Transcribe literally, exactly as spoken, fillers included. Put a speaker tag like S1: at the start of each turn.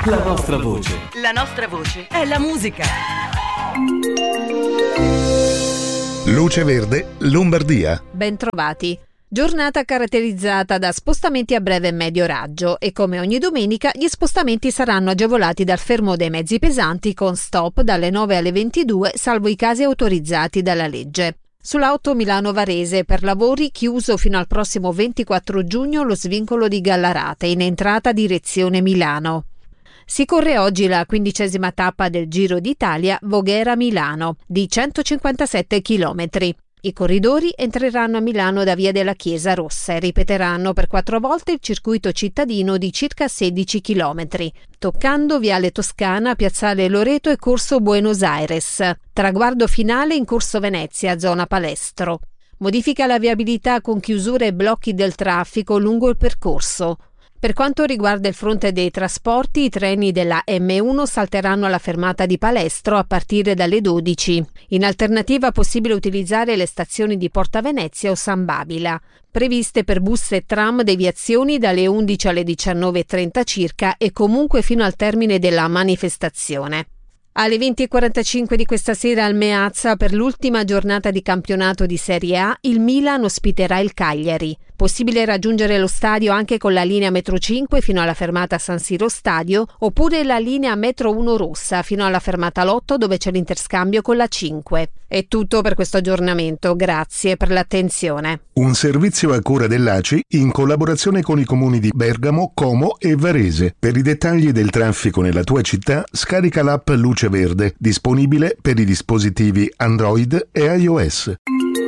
S1: La nostra voce.
S2: La nostra voce è la musica.
S3: Luce Verde, Lombardia.
S4: Bentrovati. Giornata caratterizzata da spostamenti a breve e medio raggio e come ogni domenica gli spostamenti saranno agevolati dal fermo dei mezzi pesanti con stop dalle nove alle ventidue salvo i casi autorizzati dalla legge. Sulla otto Milano-Varese per lavori chiuso fino al prossimo ventiquattro giugno lo svincolo di Gallarate in entrata direzione Milano. Si corre oggi la quindicesima tappa del Giro d'Italia Voghera-Milano di centocinquantasette chilometri. I corridori entreranno a Milano da Via della Chiesa Rossa e ripeteranno per quattro volte il circuito cittadino di circa sedici chilometri, toccando Viale Toscana, Piazzale Loreto e Corso Buenos Aires. Traguardo finale in Corso Venezia, zona Palestro. Modifica la viabilità con chiusure e blocchi del traffico lungo il percorso. Per quanto riguarda il fronte dei trasporti, i treni della emme uno salteranno alla fermata di Palestro a partire dalle dodici. In alternativa è possibile utilizzare le stazioni di Porta Venezia o San Babila, previste per bus e tram deviazioni dalle undici alle diciannove e trenta circa e comunque fino al termine della manifestazione. Alle venti e quarantacinque di questa sera al Meazza, per l'ultima giornata di campionato di Serie A, il Milan ospiterà il Cagliari. Possibile raggiungere lo stadio anche con la linea metro cinque fino alla fermata San Siro Stadio, oppure la linea metro uno rossa fino alla fermata Lotto dove c'è l'interscambio con la cinque. È tutto per questo aggiornamento, grazie per l'attenzione.
S3: Un servizio a cura dell'A C I in collaborazione con i comuni di Bergamo, Como e Varese. Per i dettagli del traffico nella tua città, scarica l'app Luce Verde, disponibile per i dispositivi Android e iOS.